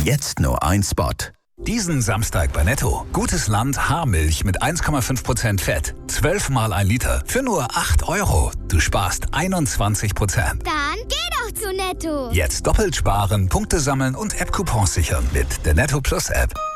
Jetzt nur ein Spot. Diesen Samstag bei Netto. Gutes Land Haarmilch mit 1,5% Fett. 12 mal 1 Liter. Für nur 8 €. Du sparst 21%. Dann geh doch zu Netto. Jetzt doppelt sparen, Punkte sammeln und App-Coupons sichern mit der Netto Plus App.